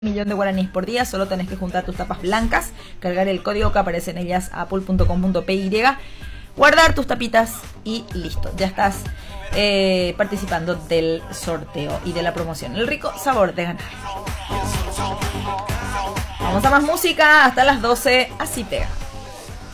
millón de guaraníes por día. Solo tenés que juntar tus tapas blancas, cargar el código que aparece en ellas a pool.com.py, guardar tus tapitas y listo, ya estás participando del sorteo y de la promoción. El rico sabor de ganar. Vamos a más música hasta las 12, así pega.